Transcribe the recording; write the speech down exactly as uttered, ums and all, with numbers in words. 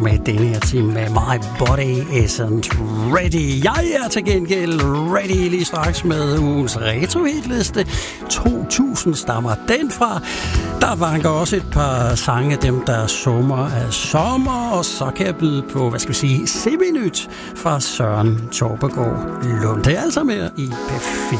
med denne her time med My Body Isn't Ready. Jeg er til gengæld ready lige straks med ugens retro-hitliste. to tusind stammer den fra. Der vanker også et par sange, dem der summer af sommer, og så kan jeg byde på, hvad skal vi sige, semi-nyt fra Søren Torpegaard Lund. Det er altså mere i P fire.